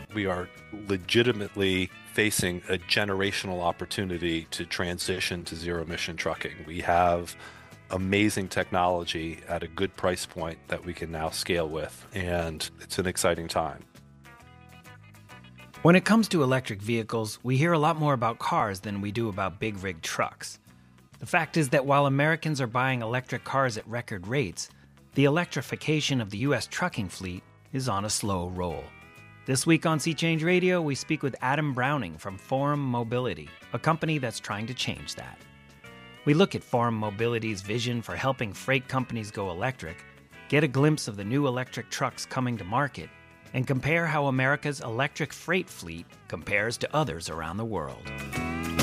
We are legitimately facing a generational opportunity to transition to zero-emission trucking. We have amazing technology at a good price point that we can now scale with, and it's an exciting time. When it comes to electric vehicles, we hear a lot more about cars than we do about big rig trucks. The fact is that while Americans are buying electric cars at record rates, the electrification of the U.S. trucking fleet is on a slow roll. This week on Sea Change Radio, we speak with Adam Browning from Forum Mobility, a company that's trying to change that. We look at Forum Mobility's vision for helping freight companies go electric, get a glimpse of the new electric trucks coming to market, and compare how America's electric freight fleet compares to others around the world.